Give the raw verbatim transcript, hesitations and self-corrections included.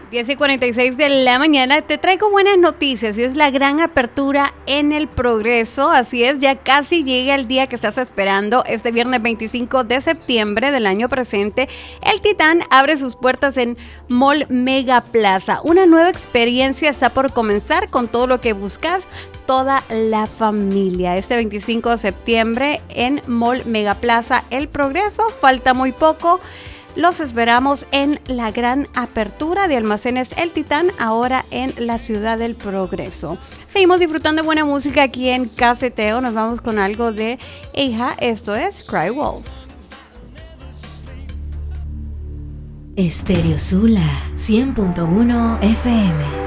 diez y cuarenta y seis de la mañana, te traigo buenas noticias y es la gran apertura en el Progreso. Así es, ya casi llega el día que estás esperando. Este viernes veinticinco de septiembre del año presente, el Titán abre sus puertas en Mall Mega Plaza. Una nueva experiencia está por comenzar con todo lo que buscas, toda la familia. Este veinticinco de septiembre en Mall Mega Plaza, El Progreso. Falta muy poco. Los esperamos en la gran apertura de Almacenes El Titán, ahora en la ciudad del Progreso. Seguimos disfrutando de buena música aquí en Caseteo. Nos vamos con algo de Eija. Esto es Cry Wolf. Estéreo Sula cien punto uno F M.